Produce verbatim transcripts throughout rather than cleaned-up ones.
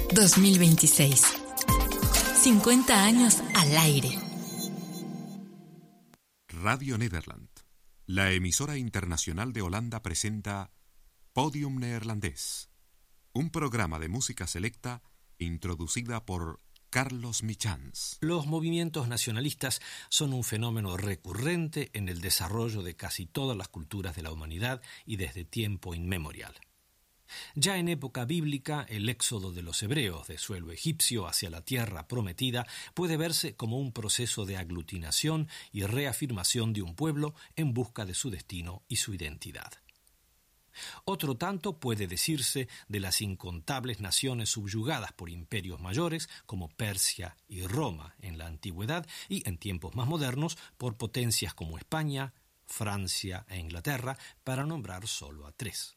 dos mil veintiséis. cincuenta años al aire. Radio Nederland, la emisora internacional de Holanda, presenta Podium Neerlandés, un programa de música selecta introducida por Carlos Michans. Los movimientos nacionalistas son un fenómeno recurrente en el desarrollo de casi todas las culturas de la humanidad y desde tiempo inmemorial. Ya en época bíblica, el éxodo de los hebreos de suelo egipcio hacia la tierra prometida puede verse como un proceso de aglutinación y reafirmación de un pueblo en busca de su destino y su identidad. Otro tanto puede decirse de las incontables naciones subyugadas por imperios mayores como Persia y Roma en la antigüedad y en tiempos más modernos por potencias como España, Francia e Inglaterra, para nombrar solo a tres.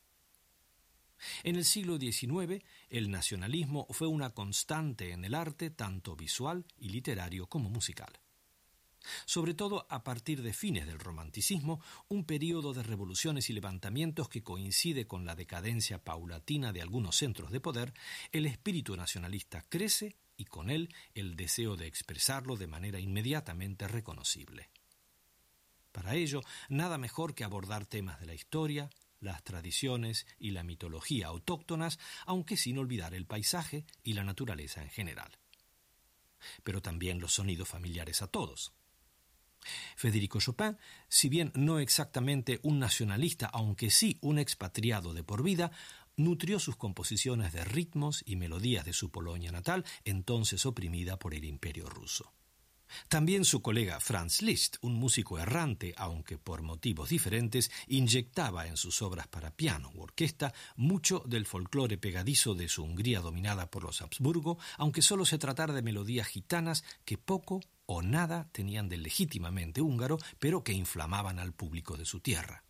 En el siglo diecinueve, el nacionalismo fue una constante en el arte tanto visual y literario como musical. Sobre todo a partir de fines del romanticismo, un período de revoluciones y levantamientos que coincide con la decadencia paulatina de algunos centros de poder, el espíritu nacionalista crece y con él el deseo de expresarlo de manera inmediatamente reconocible. Para ello, nada mejor que abordar temas de la historia, las tradiciones y la mitología autóctonas, aunque sin olvidar el paisaje y la naturaleza en general. Pero también los sonidos familiares a todos. Federico Chopin, si bien no exactamente un nacionalista, aunque sí un expatriado de por vida, nutrió sus composiciones de ritmos y melodías de su Polonia natal, entonces oprimida por el Imperio ruso. También su colega Franz Liszt, un músico errante, aunque por motivos diferentes, inyectaba en sus obras para piano u orquesta mucho del folclore pegadizo de su Hungría dominada por los Habsburgo, aunque solo se tratara de melodías gitanas que poco o nada tenían de legítimamente húngaro, pero que inflamaban al público de su tierra.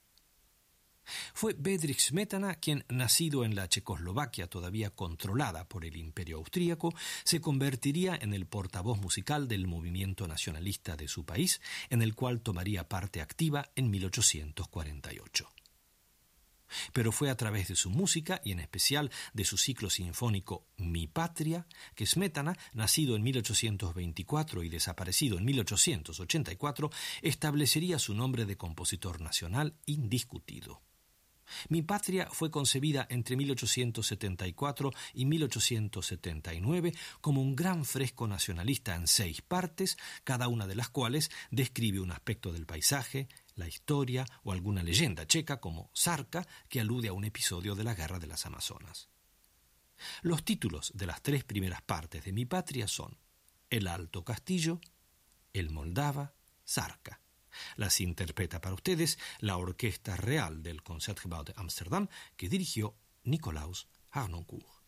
Fue Bedřich Smetana quien, nacido en la Checoslovaquia todavía controlada por el Imperio Austríaco, se convertiría en el portavoz musical del movimiento nacionalista de su país, en el cual tomaría parte activa en mil ochocientos cuarenta y ocho. Pero fue a través de su música y en especial de su ciclo sinfónico Mi Patria que Smetana, nacido en mil ochocientos veinticuatro y desaparecido en mil ochocientos ochenta y cuatro, establecería su nombre de compositor nacional indiscutido. Mi Patria fue concebida entre mil ochocientos setenta y cuatro y mil ochocientos setenta y nueve como un gran fresco nacionalista en seis partes, cada una de las cuales describe un aspecto del paisaje, la historia o alguna leyenda checa como Sarka, que alude a un episodio de la Guerra de las Amazonas. Los títulos de las tres primeras partes de Mi Patria son El Alto Castillo, El Moldava, Sarka. Las interpreta para ustedes la Orquesta Real del Concertgebouw de Ámsterdam, que dirigió Nicolaus Harnoncourt.